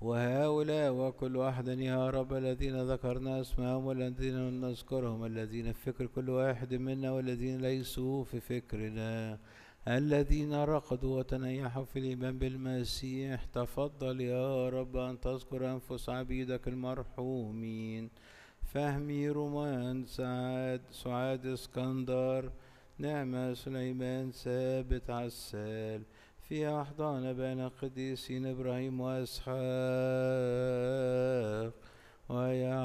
وهؤلاء وكل واحد يا رب الذين ذكرنا اسمهم والذين نذكرهم، الذين في فكر كل واحد منا والذين ليسوا في فكرنا، الذين رقدوا وتنيحوا في الإيمان بالمسيح. تفضل يا رب أن تذكر أنفس عبيدك المرحومين، فهمي رومان، سعاد اسكندر، نعمة سليمان، ثابت عسال، في أحضان بين القديسين إبراهيم وإسحاق ويعقوب